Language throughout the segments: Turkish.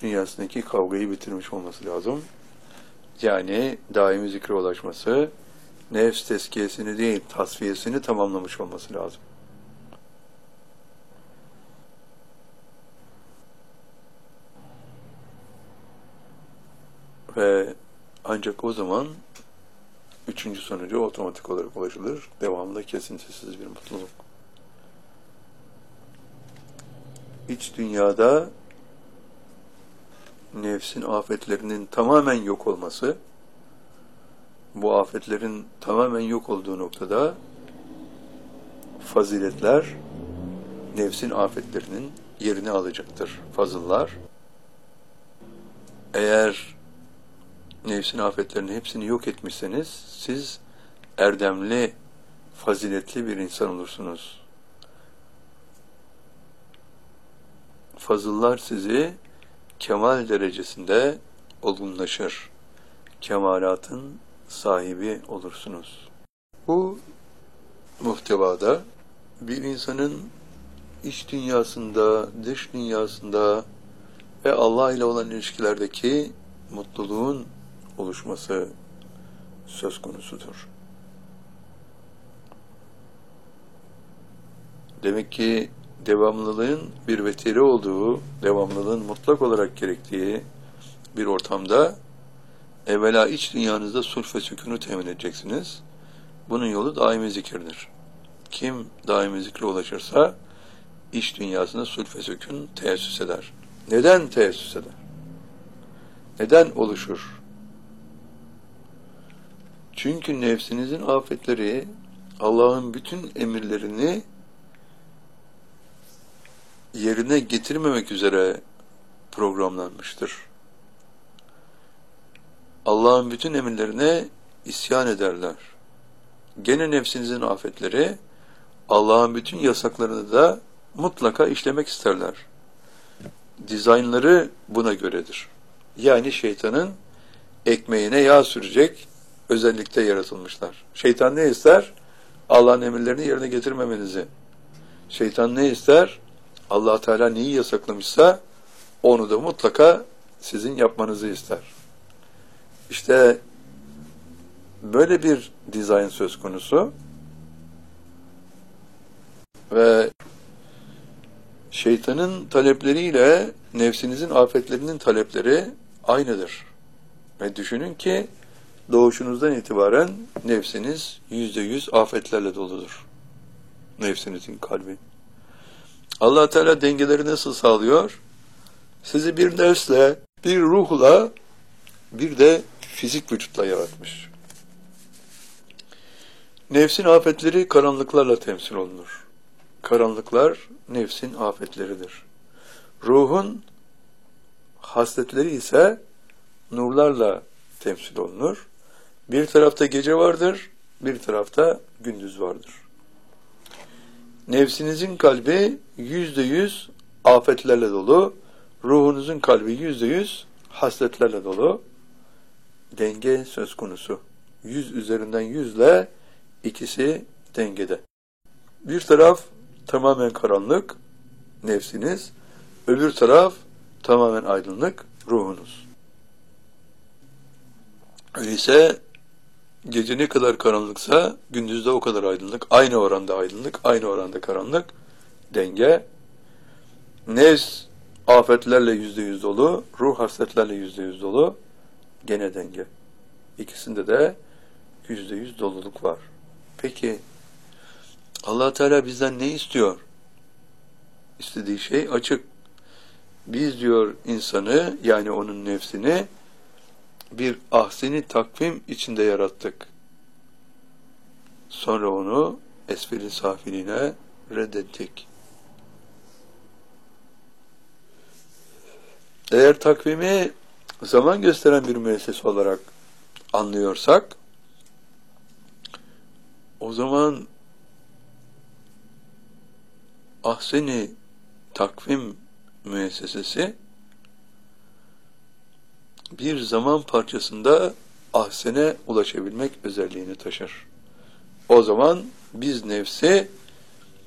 dünyasındaki kavgayı bitirmiş olması lazım. Yani daimi zikre ulaşması, nefs tezkiyesini değil, tasfiyesini tamamlamış olması lazım. Ve ancak o zaman üçüncü sonucu otomatik olarak ulaşılır. Devamlı kesintisiz bir mutluluk. İç dünyada nefsin afetlerinin tamamen yok olması, bu afetlerin tamamen yok olduğu noktada faziletler nefsin afetlerinin yerini alacaktır. Fazıllar. Eğer nefsin afetlerinin hepsini yok etmişseniz siz erdemli, faziletli bir insan olursunuz. Fazıllar sizi kemal derecesinde olgunlaşır. Kemalatın sahibi olursunuz. Bu muhtevada bir insanın iç dünyasında, dış dünyasında ve Allah ile olan ilişkilerdeki mutluluğun oluşması söz konusudur. Demek ki devamlılığın bir vetiri olduğu, devamlılığın mutlak olarak gerektiği bir ortamda evvela iç dünyanızda sulh ve sükûnü temin edeceksiniz. Bunun yolu daimi zikirdir. Kim daimi zikre ulaşırsa iç dünyasında sulh ve sükûn teessüs eder. Neden teessüs eder? Neden oluşur? Çünkü nefsinizin afetleri Allah'ın bütün emirlerini yerine getirmemek üzere programlanmıştır. Allah'ın bütün emirlerine isyan ederler. Gene nefsinizin afetleri Allah'ın bütün yasaklarını da mutlaka işlemek isterler. Dizaynları buna göredir. Yani şeytanın ekmeğine yağ sürecek özellikle yaratılmışlar. Şeytan ne ister? Allah'ın emirlerini yerine getirmemenizi. Şeytan ne ister? Allah Teala neyi yasaklamışsa onu da mutlaka sizin yapmanızı ister. İşte böyle bir dizayn söz konusu ve şeytanın talepleriyle nefsinizin afetlerinin talepleri aynıdır. Ve düşünün ki doğuşunuzdan itibaren nefsiniz %100 afetlerle doludur. Nefsinizin kalbi. Allah Teala dengeleri nasıl sağlıyor? Sizi bir nefsle, bir ruhla, bir de fizik vücutla yaratmış. Nefsin afetleri karanlıklarla temsil olunur. Karanlıklar nefsin afetleridir. Ruhun hasletleri ise nurlarla temsil olunur. Bir tarafta gece vardır, bir tarafta gündüz vardır. Nefsinizin kalbi %100 afetlerle dolu, ruhunuzun kalbi %100 hasletlerle dolu. Denge söz konusu. 100 üzerinden 100 ile ikisi dengede. Bir taraf tamamen karanlık, nefsiniz, öbür taraf tamamen aydınlık, ruhunuz. Öyleyse gece ne kadar karanlıksa gündüzde o kadar aydınlık, aynı oranda aydınlık, aynı oranda karanlık, denge. Nefs afetlerle %100 dolu, ruh hasletlerle %100 dolu, gene denge. İkisinde de %100 doluluk var. Peki Allah Teala bizden ne istiyor? İstediği şey açık. Biz diyor insanı, yani onun nefsini bir ahseni takvim içinde yarattık. Sonra onu esfel-i safiline reddettik. Eğer takvimi zaman gösteren bir müessese olarak anlıyorsak, o zaman ahseni takvim müessesesi bir zaman parçasında ahsene ulaşabilmek özelliğini taşır. O zaman biz nefsi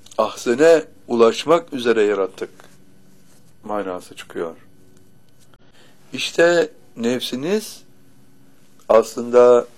ahsene ulaşmak üzere yarattık manası çıkıyor. İşte nefsiniz aslında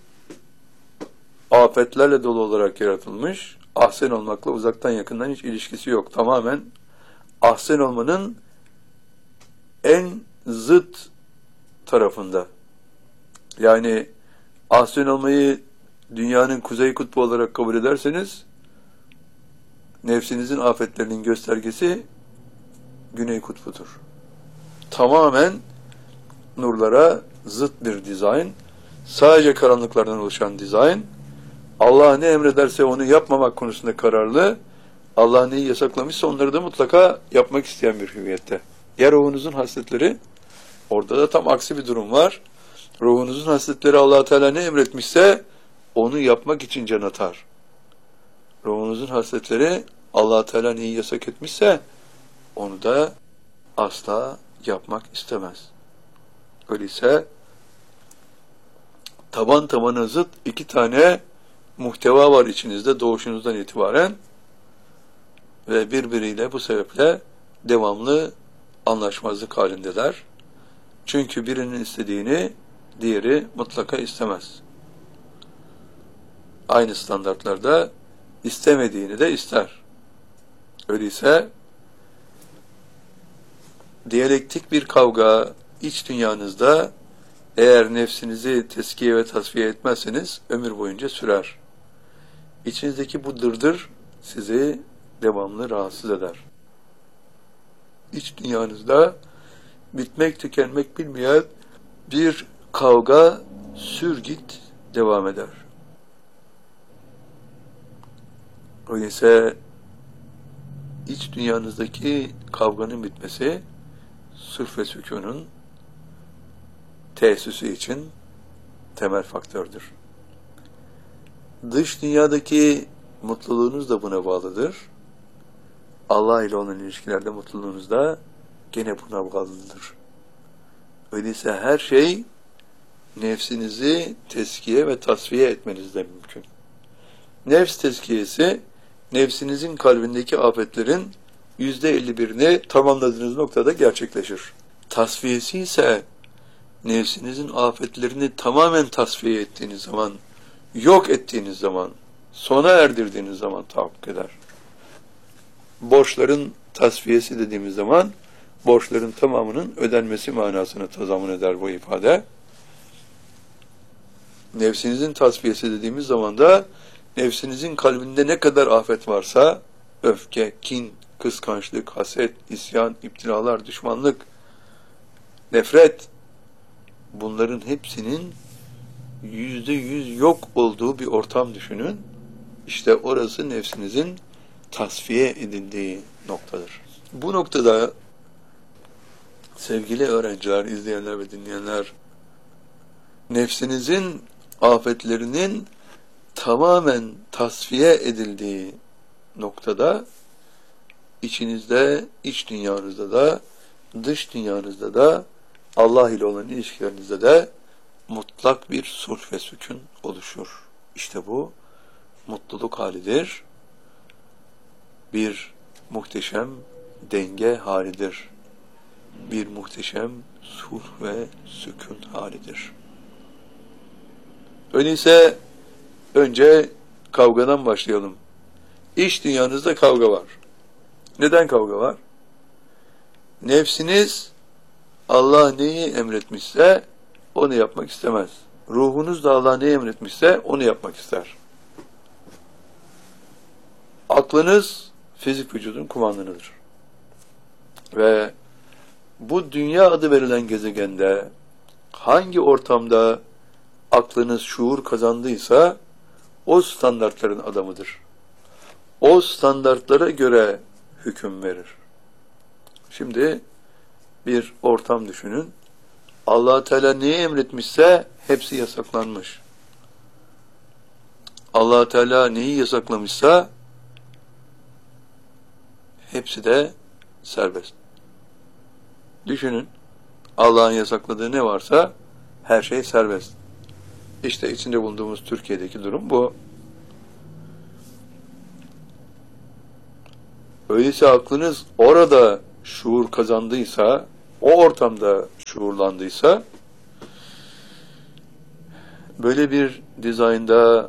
afetlerle dolu olarak yaratılmış. Ahsen olmakla uzaktan yakından hiç ilişkisi yok. Tamamen ahsen olmanın en zıt tarafında. Yani ahsen olmayı dünyanın kuzey kutbu olarak kabul ederseniz nefsinizin afetlerinin göstergesi güney kutbudur. Tamamen nurlara zıt bir dizayn, sadece karanlıklardan oluşan dizayn, Allah ne emrederse onu yapmamak konusunda kararlı, Allah neyi yasaklamışsa onları da mutlaka yapmak isteyen bir hüviyette. Ya ruhunuzun hasletleri, orada da tam aksi bir durum var. Ruhunuzun hasletleri Allah Teala ne emretmişse onu yapmak için can atar. Ruhunuzun hasletleri Allah Teala neyi yasak etmişse onu da asla yapmak istemez. Öyleyse taban tabana zıt iki tane muhteva var içinizde doğuşunuzdan itibaren ve birbiriyle bu sebeple devamlı anlaşmazlık halindeler. Çünkü birinin istediğini diğeri mutlaka istemez. Aynı standartlarda istemediğini de ister. Öyleyse diyalektik bir kavga iç dünyanızda eğer nefsinizi teskiye ve tasfiye etmezseniz ömür boyunca sürer. İçinizdeki bu dırdır sizi devamlı rahatsız eder. İç dünyanızda bitmek tükenmek bilmeyen bir kavga sür git devam eder. Öyleyse iç dünyanızdaki kavganın bitmesi sülh ve sükûnun tesisi için temel faktördür. Dış dünyadaki mutluluğunuz da buna bağlıdır. Allah ile olan ilişkilerde mutluluğunuz da gene buna bağlıdır. Öyleyse her şey nefsinizi teskiye ve tasfiye etmenizde mümkün. Nefs teskiyesi, nefsinizin kalbindeki afetlerin %51'ini tamamladığınız noktada gerçekleşir. Tasfiyesi ise nefsinizin afetlerini tamamen tasfiye ettiğiniz zaman, yok ettiğiniz zaman, sona erdirdiğiniz zaman tahakkuk eder. Borçların tasfiyesi dediğimiz zaman, borçların tamamının ödenmesi manasını tazammun eder bu ifade. Nefsinizin tasfiyesi dediğimiz zaman da, nefsinizin kalbinde ne kadar afet varsa, öfke, kin, kıskançlık, haset, isyan, iptilalar, düşmanlık, nefret, bunların hepsinin %100 yok olduğu bir ortam düşünün. İşte orası nefsinizin tasfiye edildiği noktadır. Bu noktada sevgili öğrenciler, izleyenler ve dinleyenler, nefsinizin afetlerinin tamamen tasfiye edildiği noktada içinizde, iç dünyanızda da, dış dünyanızda da, Allah ile olan ilişkilerinizde de mutlak bir sulh ve sükun oluşur. İşte bu mutluluk halidir. Bir muhteşem denge halidir. Bir muhteşem sulh ve sükun halidir. Öyleyse önce kavgadan başlayalım. İç dünyanızda kavga var. Neden kavga var? Nefsiniz Allah neyi emretmişse onu yapmak istemez. Ruhunuz da Allah neyi emretmişse onu yapmak ister. Aklınız fizik vücudun kumandanıdır. Ve bu dünya adı verilen gezegende hangi ortamda aklınız şuur kazandıysa o standartların adamıdır. O standartlara göre hüküm verir. Şimdi bir ortam düşünün. Allah Teala neyi emretmişse hepsi yasaklanmış. Allah Teala neyi yasaklamışsa hepsi de serbest. Düşünün. Allah'ın yasakladığı ne varsa her şey serbest. İşte içinde bulunduğumuz Türkiye'deki durum bu. Öyleyse aklınız orada şuur kazandıysa, o ortamda şuurlandıysa, böyle bir dizaynda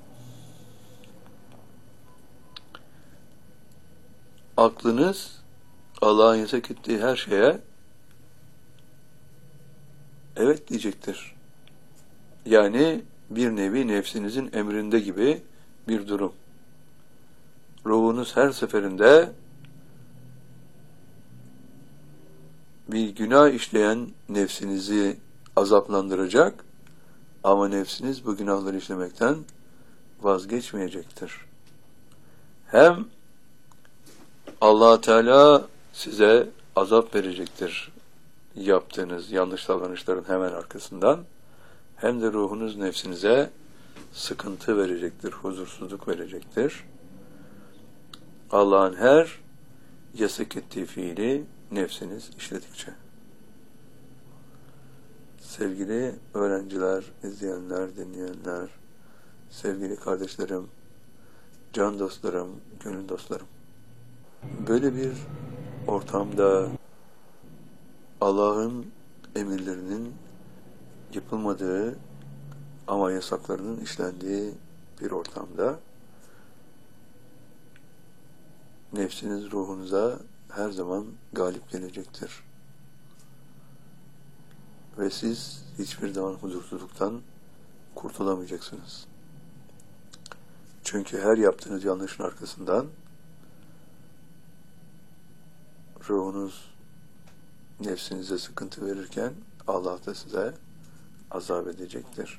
aklınız Allah'ın yasak ettiği her şeye evet diyecektir. Yani bir nevi nefsinizin emrinde gibi bir durum. Ruhunuz her seferinde bir günah işleyen nefsinizi azaplandıracak ama nefsiniz bu günahları işlemekten vazgeçmeyecektir. Hem Allah Teala size azap verecektir yaptığınız yanlış davranışların hemen arkasından, hem de ruhunuz nefsinize sıkıntı verecektir, huzursuzluk verecektir. Allah'ın her yasak ettiği fiili nefsiniz işledikçe. Sevgili öğrenciler, izleyenler, dinleyenler, sevgili kardeşlerim, can dostlarım, gönül dostlarım. Böyle bir ortamda Allah'ın emirlerinin yapılmadığı ama yasaklarının işlendiği bir ortamda nefsiniz ruhunuza her zaman galip gelecektir. Ve siz hiçbir zaman huzursuzluktan kurtulamayacaksınız. Çünkü her yaptığınız yanlışın arkasından ruhunuz nefsinize sıkıntı verirken Allah da size azap edecektir.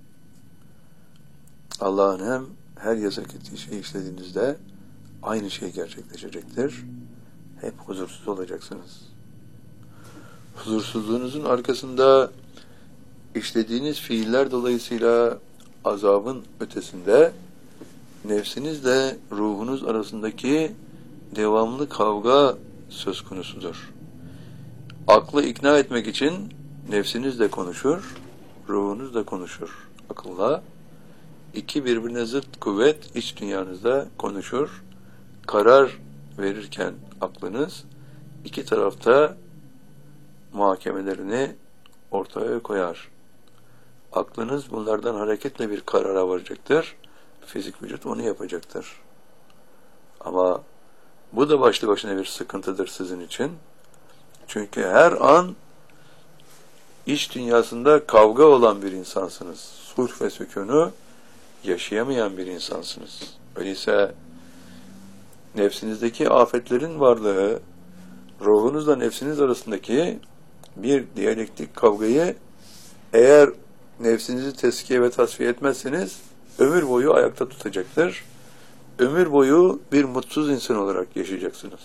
Allah'ın hem her yasak ettiği şeyi işlediğinizde aynı şey gerçekleşecektir. Hep huzursuz olacaksınız. Huzursuzluğunuzun arkasında işlediğiniz fiiller dolayısıyla azabın ötesinde nefsinizle ruhunuz arasındaki devamlı kavga söz konusudur. Aklı ikna etmek için nefsiniz de konuşur, ruhunuz da konuşur akılla. İki birbirine zıt kuvvet iç dünyanızda konuşur. Karar verirken aklınız iki tarafta muhakemelerini ortaya koyar. Aklınız bunlardan hareketle bir karara varacaktır. Fizik vücut onu yapacaktır. Ama bu da başlı başına bir sıkıntıdır sizin için. Çünkü her an iç dünyasında kavga olan bir insansınız. Sulh ve sükûnu yaşayamayan bir insansınız. Öyleyse nefsinizdeki afetlerin varlığı, ruhunuzla nefsiniz arasındaki bir diyalektik kavgayı eğer nefsinizi teskiye ve tasfiye etmezseniz ömür boyu ayakta tutacaktır. Ömür boyu bir mutsuz insan olarak yaşayacaksınız.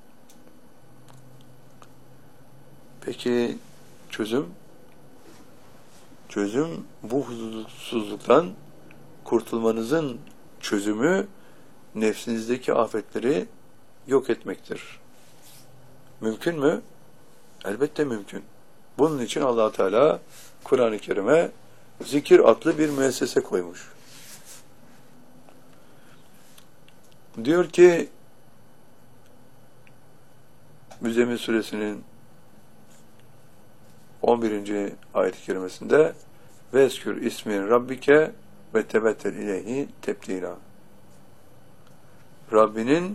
Peki çözüm? Çözüm bu huzursuzluktan kurtulmanızın çözümü nefsinizdeki afetleri yok etmektir. Mümkün mü? Elbette mümkün. Bunun için Allah Teala Kur'an-ı Kerim'e zikir adlı bir müessese koymuş. Diyor ki Müzzemmil Suresinin 11. ayet-i kerimesinde Veskür ismi Rabbike ve tebettel ileyhi tebdila. Rabbinin,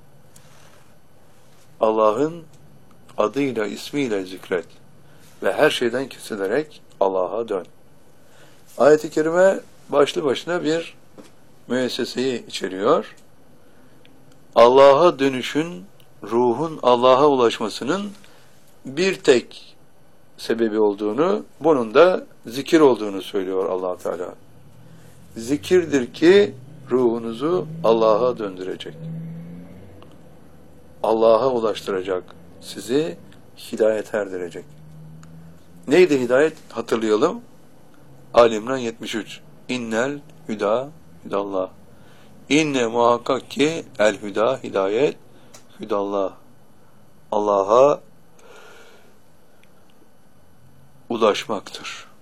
Allah'ın adıyla, ismiyle zikret ve her şeyden kesilerek Allah'a dön. Ayet-i kerime başlı başına bir müesseseyi içeriyor. Allah'a dönüşün, ruhun Allah'a ulaşmasının bir tek sebebi olduğunu, bunun da zikir olduğunu söylüyor Allah Teala. Zikirdir ki ruhunuzu Allah'a döndürecek. Allah'a ulaştıracak. Sizi hidayete erdirecek. Neydi hidayet? Hatırlayalım. Ali İmran 73. İnnel hüda hüdallah. İnne muhakkak ki el hüda hidayet hüdallah. Allah'a ulaşmaktır.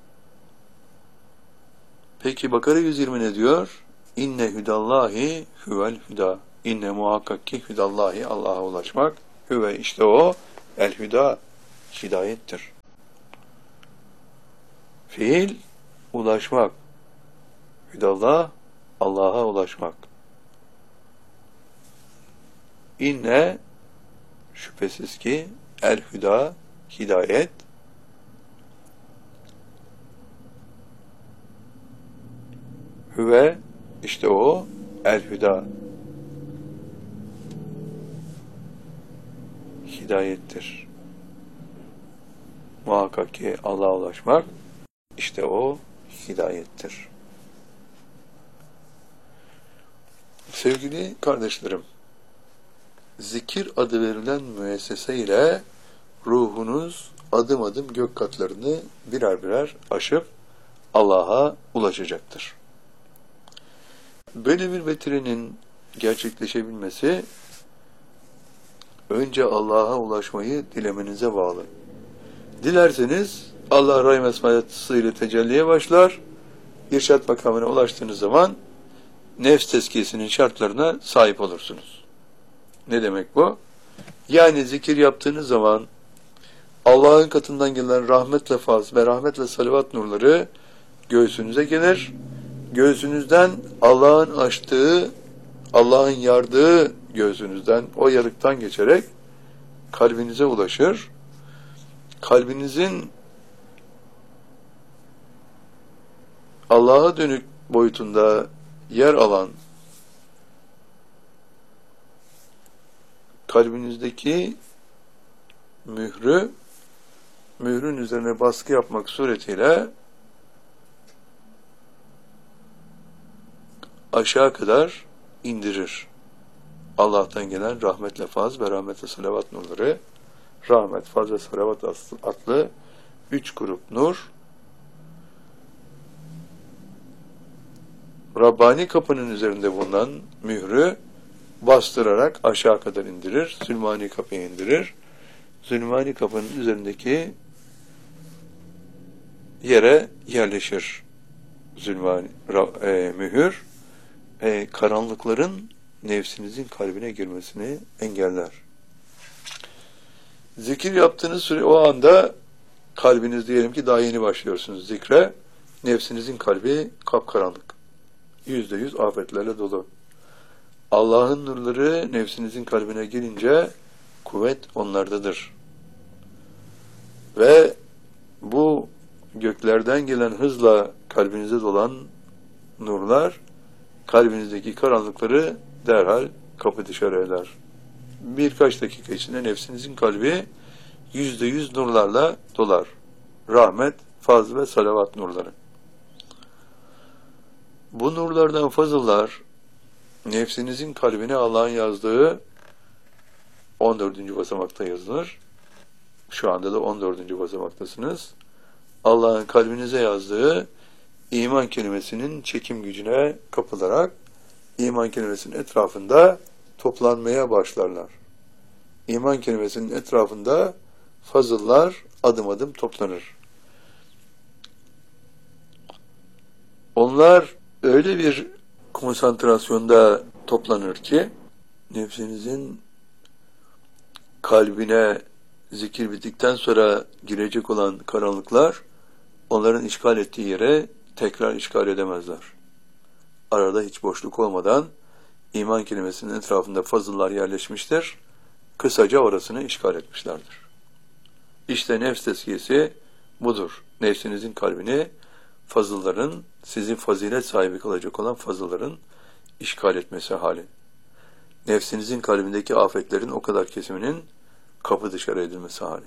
Peki Bakara 120 ne diyor? İnne hüdallahi huvel hüda. İnne muhakkak ki hüdallahi, Allah'a ulaşmak. Hüve işte o el hüda. hidayettir. Fiil, ulaşmak. Hüdallah, Allah'a ulaşmak. İnne, şüphesiz ki, el-hüda, hidayet, hüve, işte o, el-hüda, hidayettir. Muhakkak ki Allah'a ulaşmak, işte o, hidayettir. Sevgili kardeşlerim, zikir adı verilen müessese ile ruhunuz adım adım gök katlarını birer birer aşıp Allah'a ulaşacaktır. Böyle bir vetirenin gerçekleşebilmesi önce Allah'a ulaşmayı dilemenize bağlı. Dilerseniz Allah rahim esmasıyla tecelliye başlar. İrşad makamına ulaştığınız zaman nefs tezkiyesinin şartlarına sahip olursunuz. Ne demek bu? Yani zikir yaptığınız zaman Allah'ın katından gelen rahmet ve faz ve rahmet ve salavat nurları göğsünüze gelir. Göğsünüzden Allah'ın açtığı, Allah'ın yardığı göğsünüzden, o yarıktan geçerek kalbinize ulaşır. Kalbinizin Allah'a dönük boyutunda yer alan kalbinizdeki mührün üzerine baskı yapmak suretiyle aşağı kadar indirir. Allah'tan gelen rahmetle faz ve rahmetle salavat nurları, rahmet, faz ve salavat adlı 3 grup nur, Rabbani kapının üzerinde bulunan mührü bastırarak aşağı kadar indirir, Zülmani kapıya indirir. Zülmani kapının üzerindeki yere yerleşir mühür, karanlıkların nefsinizin kalbine girmesini engeller. Zikir yaptığınız süre o anda kalbiniz, diyelim ki daha yeni başlıyorsunuz zikre, nefsinizin kalbi kapkaranlık. %100 afetlerle dolu. Allah'ın nurları nefsinizin kalbine gelince kuvvet onlardadır. Ve bu göklerden gelen hızla kalbinize dolan nurlar kalbinizdeki karanlıkları derhal kapı dışarı eder. Birkaç dakika içinde nefsinizin kalbi %100 nurlarla dolar. Rahmet, faz ve salavat nurları. Bu nurlardan fazıllar nefsinizin kalbine Allah'ın yazdığı 14. basamakta yazılır. Şu anda da 14. basamaktasınız. Allah'ın kalbinize yazdığı iman kelimesinin çekim gücüne kapılarak iman kelimesinin etrafında toplanmaya başlarlar. İman kelimesinin etrafında fazıllar adım adım toplanır. Onlar öyle bir konsantrasyonda toplanır ki nefsinizin kalbine zikir bittikten sonra girecek olan karanlıklar onların işgal ettiği yere tekrar işgal edemezler. Arada hiç boşluk olmadan iman kelimesinin etrafında fazıllar yerleşmiştir. Kısaca orasını işgal etmişlerdir. İşte nefs tezkiyesi budur. Nefsinizin kalbini fazılların, sizin fazilet sahibi kılacak olan fazılların işgal etmesi hali. Nefsinizin kalbindeki afetlerin o kadar kesiminin kapı dışarı edilmesi hali.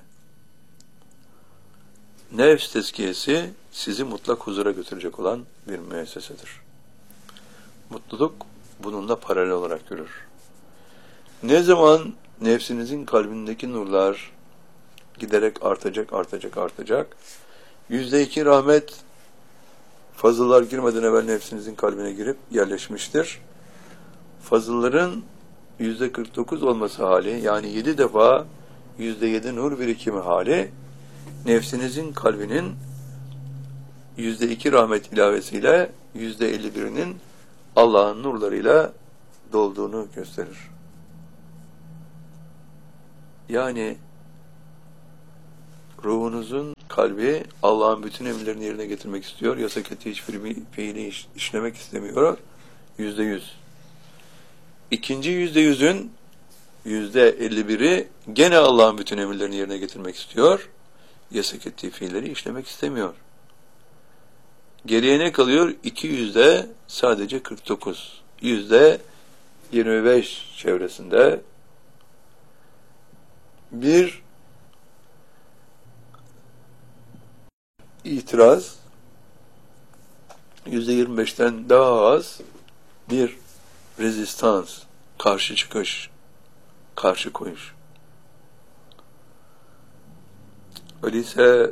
Nefs tezkiyesi sizi mutlak huzura götürecek olan bir müessesedir. Mutluluk bununla paralel olarak yürür. Ne zaman nefsinizin kalbindeki nurlar giderek artacak, %2 rahmet fazıllar girmeden evvel nefsinizin kalbine girip yerleşmiştir. Fazılların %49 olması hali, yani 7 defa %7 nur birikimi hali, nefsinizin kalbinin %2 rahmet ilavesiyle %51'inin Allah'ın nurlarıyla dolduğunu gösterir. Yani Ruhunuzun kalbi Allah'ın bütün emirlerini yerine getirmek istiyor. Yasak ettiği hiçbir fiili işlemek istemiyor. %100. İkinci %100'ün %51'i gene Allah'ın bütün emirlerini yerine getirmek istiyor. Yasak ettiği fiilleri işlemek istemiyor. Geriye ne kalıyor? 200'de sadece 49. %25 çevresinde bir itiraz, %25'ten daha az bir rezistans, karşı çıkış, karşı koyuş. Öyleyse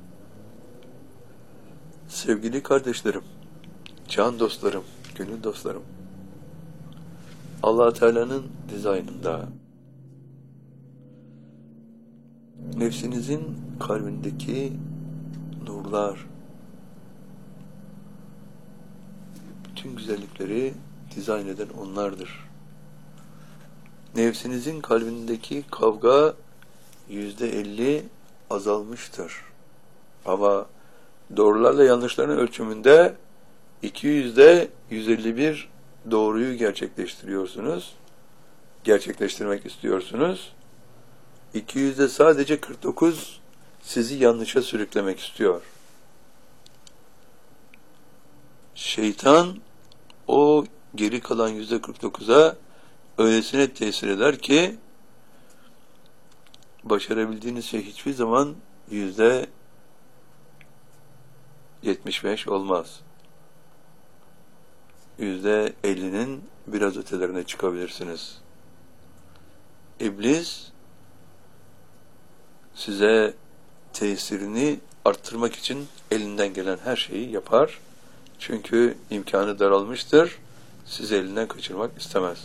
sevgili kardeşlerim, can dostlarım, gönül dostlarım, Allah Teala'nın dizaynında nefsinizin kalbindeki nurlar, bütün güzellikleri dizayn eden onlardır. Nefsinizin kalbindeki kavga %50 azalmıştır. Ama doğrularla yanlışların ölçümünde 200'de 151 doğruyu gerçekleştiriyorsunuz. Gerçekleştirmek istiyorsunuz. 200'de sadece 49 sizi yanlışa sürüklemek istiyor. Şeytan o geri kalan %49'a öylesine tesir eder ki başarabildiğiniz şey hiçbir zaman %75 olmaz. %50'nin biraz ötelerine çıkabilirsiniz. İblis size tesirini arttırmak için elinden gelen her şeyi yapar. Çünkü imkanı daralmıştır. Sizi elinden kaçırmak istemez.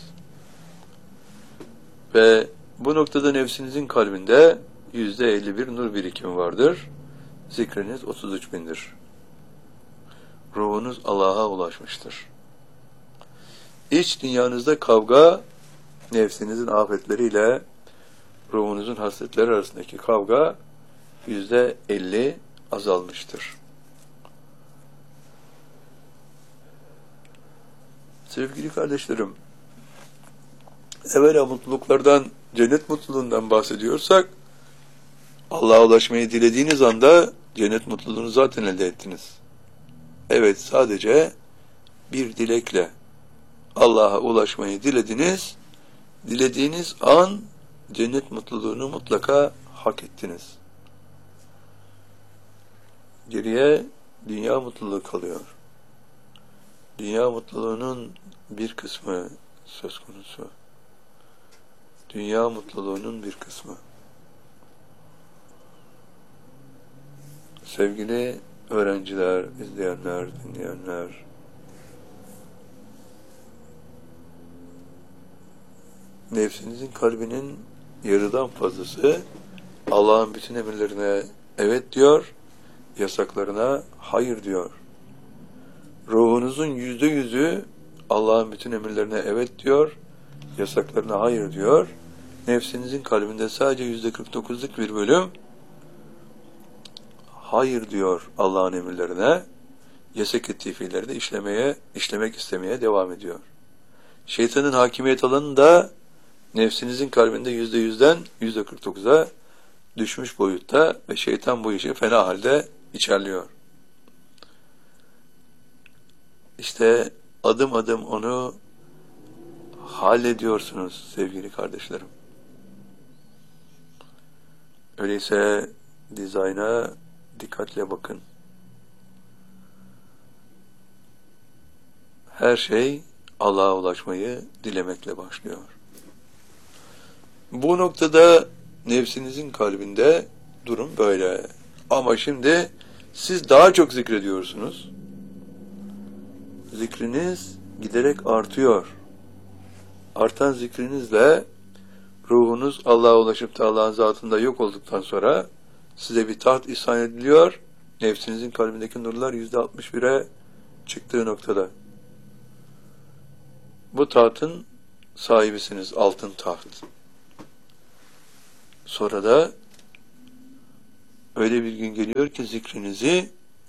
Ve bu noktada nefsinizin kalbinde %51 nur birikimi vardır. Zikriniz 33.000'dir. Ruhunuz Allah'a ulaşmıştır. İç dünyanızda kavga, nefsinizin afetleriyle ruhunuzun hasletleri arasındaki kavga %50 azalmıştır. Sevgili kardeşlerim, evvela mutluluklardan, cennet mutluluğundan bahsediyorsak, Allah'a ulaşmayı dilediğiniz anda cennet mutluluğunu zaten elde ettiniz. Evet, sadece bir dilekle Allah'a ulaşmayı dilediniz, dilediğiniz an cennet mutluluğunu mutlaka hak ettiniz. Geriye dünya mutluluğu kalıyor. Dünya mutluluğunun bir kısmı söz konusu. Dünya mutluluğunun bir kısmı. Sevgili öğrenciler, izleyenler, dinleyenler, nefsinizin kalbinin yarıdan fazlası Allah'ın bütün emirlerine evet diyor, yasaklarına hayır diyor. Ruhunuzun %100'ü Allah'ın bütün emirlerine evet diyor, yasaklarına hayır diyor. Nefsinizin kalbinde sadece %49'luk bir bölüm hayır diyor Allah'ın emirlerine, yasak ettiği fiilleri de işlemek istemeye devam ediyor. Şeytanın hakimiyet alanı da nefsinizin kalbinde %100'den %49'a düşmüş boyutta ve şeytan bu işi fena halde içerliyor. İşte adım adım onu hallediyorsunuz sevgili kardeşlerim. Öyleyse dizayna dikkatle bakın. Her şey Allah'a ulaşmayı dilemekle başlıyor. Bu noktada nefsinizin kalbinde durum böyle. Ama şimdi siz daha çok zikrediyorsunuz. Zikriniz giderek artıyor. Artan zikrinizle ruhunuz Allah'a ulaşıp da Allah'ın zatında yok olduktan sonra size bir taht ihsan ediliyor. Nefsinizin kalbindeki nurlar %61'e çıktığı noktada. Bu tahtın sahibisiniz, altın taht. Sonra da öyle bir gün geliyor ki zikrinizi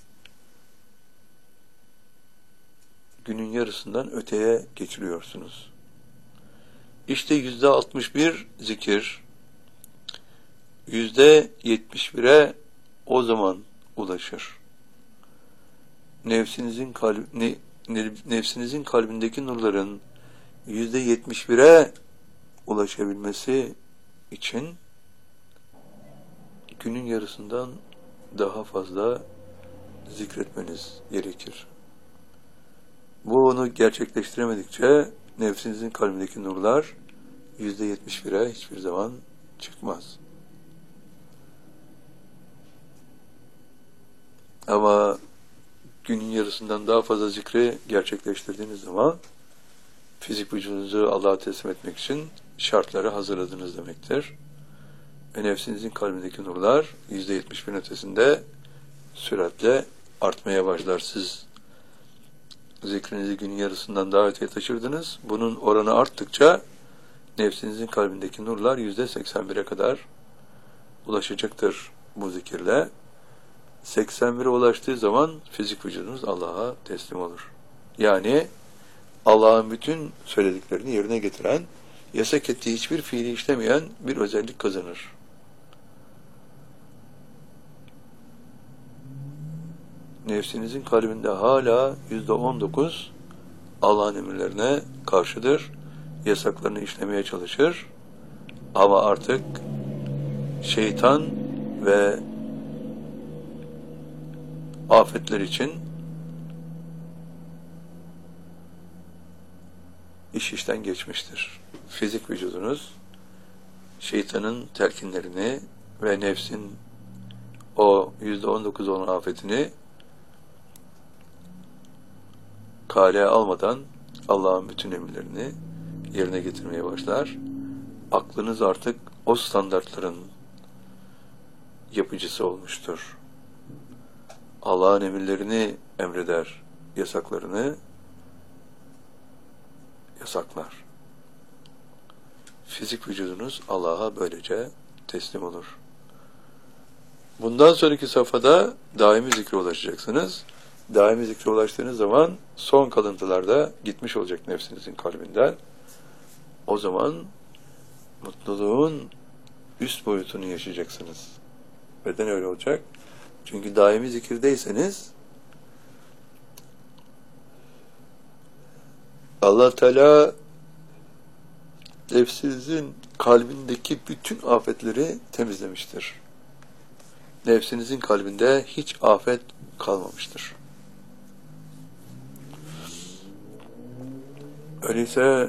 günün yarısından öteye geçiriyorsunuz. İşte %61 zikir, %71'e o zaman ulaşır. Nefsinizin kalbindeki nurların %71'e ulaşabilmesi için günün yarısından daha fazla zikretmeniz gerekir. Bunu gerçekleştiremedikçe nefsinizin kalbindeki nurlar %71'e hiçbir zaman çıkmaz. Ama günün yarısından daha fazla zikri gerçekleştirdiğiniz zaman fizik vücudunuzu Allah'a teslim etmek için şartları hazırladınız demektir. Ve nefsinizin kalbindeki nurlar %71'in ötesinde süratle artmaya başlar. Siz zikrinizi günün yarısından daha öteye taşırdınız. Bunun oranı arttıkça nefsinizin kalbindeki nurlar %81'e kadar ulaşacaktır bu zikirle. 81'e ulaştığı zaman fizik vücudunuz Allah'a teslim olur. Yani Allah'ın bütün söylediklerini yerine getiren, yasak ettiği hiçbir fiili işlemeyen bir özellik kazanır. Nefsinizin kalbinde hala %19 Allah'ın emirlerine karşıdır. Yasaklarını işlemeye çalışır. Ama artık şeytan ve afetler için iş işten geçmiştir. Fizik vücudunuz şeytanın telkinlerini ve nefsin o %19 olan afetini kale almadan Allah'ın bütün emirlerini yerine getirmeye başlar. Aklınız artık o standartların yapıcısı olmuştur. Allah'ın emirlerini emreder, yasaklarını yasaklar. Fizik vücudunuz Allah'a böylece teslim olur. Bundan sonraki safhada daimi zikre ulaşacaksınız. Daimi zikre ulaştığınız zaman son kalıntılar da gitmiş olacak nefsinizin kalbinden. O zaman mutluluğun üst boyutunu yaşayacaksınız. Neden öyle olacak? Çünkü daimi zikirdeyseniz Allah Teala nefsinizin kalbindeki bütün afetleri temizlemiştir. Nefsinizin kalbinde hiç afet kalmamıştır. Öyleyse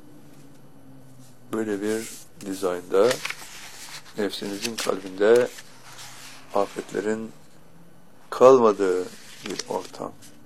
böyle bir dizaynda nefsinizin kalbinde afetlerin kalmadığı bir ortam